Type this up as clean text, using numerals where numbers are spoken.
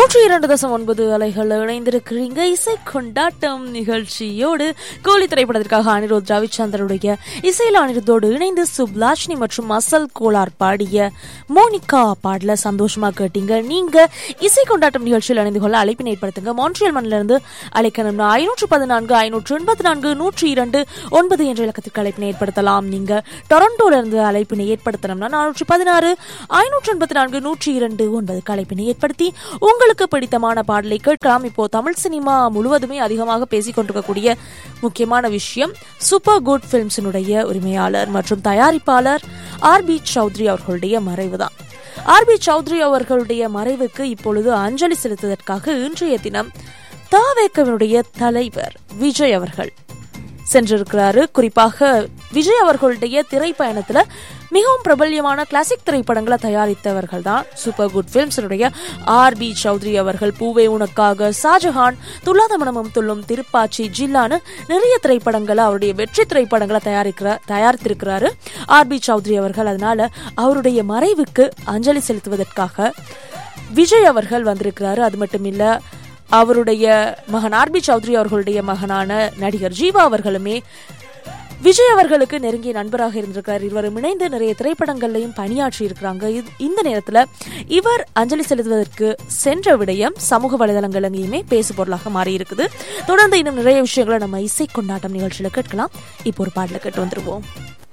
102.9 அலைகள் இணைந்திருக்கிறீங்க. இசை கொண்டாட்டம் நிகழ்ச்சியோடு கோலி திரைப்படத்திற்காக அனிருத் ரவிச்சந்திரனுடைய இசையில் அனிருத்தோடு இணைந்து சுப்லாஷினி மற்றும் அசல் கோலார் பாடிய மோனிகா பாடல சந்தோஷமா கேட்டீங்க. நீங்க இசை கொண்டாட்டம் நிகழ்ச்சியில் இணைந்து கொள்ள அழைப்பினை ஏற்படுத்துங்க. மான்ட்ரியல் மண்ணிலிருந்து அழைக்கணும்னா 514 584 102 என்ற இலக்கத்திற்கு அழைப்பினை ஏற்படுத்தலாம். நீங்க டொரண்டோல இருந்து அழைப்பினை ஏற்படுத்தணும்னா 416 584 102 அழைப்பினை ஏற்படுத்தி உங்களுக்கு பிடித்தமான பாடலை கேட்கலாம். இப்போ தமிழ் சினிமா முழுவதுமே அதிகமாக பேசிக் கொண்டிருக்கக்கூடிய முக்கியமான விஷயம் சூப்பர் குட் பிலிம்ஸினுடைய உரிமையாளர் மற்றும் தயாரிப்பாளர் ஆர்.பி. சௌத்ரி அவர்களுடைய மறைவுதான். ஆர்.பி. சௌத்ரி அவர்களுடைய மறைவுக்கு இப்பொழுது அஞ்சலி செலுத்துவதற்காக இன்றைய தினம் தவேகவினுடைய தலைவர் விஜய் அவர்கள் சென்றிருக்கிறாரு. குறிப்பாக விஜய் அவர்களுடைய திரைப்பயணத்துல மிகவும் பிரபல்யமான கிளாசிக் திரைப்படங்களை தயாரித்தவர்கள் தான் சூப்பர் குட் பிலிம்ஸினுடைய ஆர்.பி. சௌத்ரி அவர்கள். பூவே உனக்காக, ஷாஜஹான், துல்லாத மனமும் துள்ளும், திருப்பாச்சி, ஜில்லான்னு நிறைய திரைப்படங்களை அவருடைய வெற்றி திரைப்படங்களை தயாரித்திருக்கிறாரு ஆர்.பி. சௌத்ரி அவர்கள். அதனால அவருடைய மறைவுக்கு அஞ்சலி செலுத்துவதற்காக விஜய் அவர்கள் வந்திருக்கிறாரு. அது மட்டும் இல்ல, அவருடைய மகன் ஆர்.பி. சௌத்ரி அவர்களுடைய மகனான நடிகர் ஜீவா அவர்களுமே விஜய் அவர்களுக்கு நெருங்கிய நண்பராக இருந்திருக்கிறார். இருவரும் இணைந்து நிறைய திரைப்படங்கள்லையும் பணியாற்றி இருக்கிறாங்க. இந்த நேரத்துல இவர் அஞ்சலி செலுத்துவதற்கு சென்ற விடயம் சமூக வலைதளங்கள் எங்கேயுமே பேசு பொருளாக மாறி இருக்குது. தொடர்ந்து இன்னும் நிறைய விஷயங்களை நம்ம இசை கொண்டாட்டம் நிகழ்ச்சியில கேட்கலாம். இப்போ ஒரு பாடல கேட்டு வந்துருவோம்.